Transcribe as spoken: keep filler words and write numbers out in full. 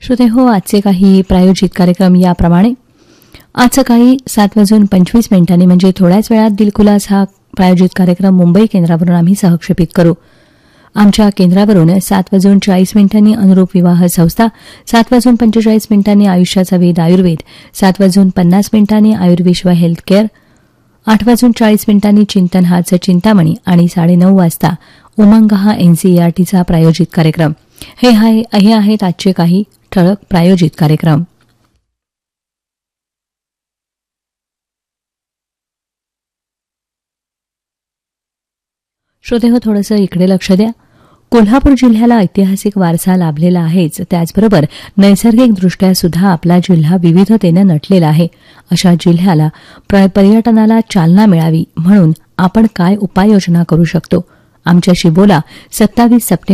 श्रोते हो, आजचे काही प्रायोजित कार्यक्रम याप्रमाणे. आज सकाळी सात वाजून पंचवीस मिनिटांनी म्हणजे थोड्याच वेळात दिलखुलास हा प्रायोजित कार्यक्रम मुंबई केंद्रावरून आम्ही सहक्षेपित करू. आमच्या केंद्रावरून सात वाजून चाळीस मिनिटांनी अनुरूप विवाह संस्था, सात वाजून पंचेचाळीस मिनिटांनी आयुष्याचा वेध आयुर्वेद, सात वाजून पन्नास मिनिटांनी आयुर्विश्व हेल्थ केअर, आठ वाजून चाळीस मिनिटांनी चिंतन हाच चिंतामणी आणि साडेनऊ वाजता उमंग हा एनसीईआरटीचा प्रायोजित कार्यक्रम. हे हाय हे आहेत आजचे काही ठळक प्रायोजित कार्यक्रम. श्रोते हो, थोडंसं इकडे लक्ष द्या. कोल्हापूर जिल्ह्याला ऐतिहासिक वारसा लाभलेला आहेच, त्याचबरोबर नैसर्गिकदृष्ट्या सुद्धा आपला जिल्हा विविधतेनं नटलेला आहे. अशा जिल्ह्याला पर्यटनाला चालना मिळावी म्हणून आपण काय उपाययोजना करू शकतो? आमच्याशी बोला. सत्तावीस सप्टेंबर